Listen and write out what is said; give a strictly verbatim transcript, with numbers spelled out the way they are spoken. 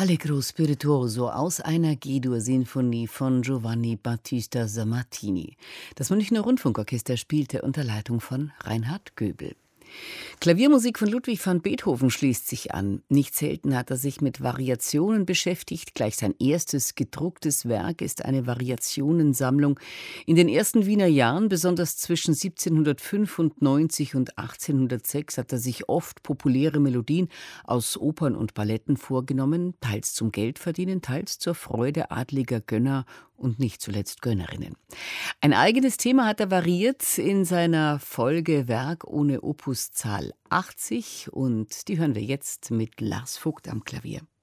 Allegro spirituoso aus einer G-Dur-Sinfonie von Giovanni Battista Sammartini. Das Münchner Rundfunkorchester spielte unter Leitung von Reinhard Göbel. Klaviermusik von Ludwig van Beethoven schließt sich an. Nicht selten hat er sich mit Variationen beschäftigt. Gleich sein erstes gedrucktes Werk ist eine Variationensammlung. In den ersten Wiener Jahren, besonders zwischen siebzehnhundertfünfundneunzig und achtzehnhundertsechs, hat er sich oft populäre Melodien aus Opern und Balletten vorgenommen, teils zum Geldverdienen, teils zur Freude adliger Gönner und nicht zuletzt Gönnerinnen. Ein eigenes Thema hat er variiert in seiner Folge Werk ohne Opuszahl achtzig und die hören wir jetzt mit Lars Vogt am Klavier.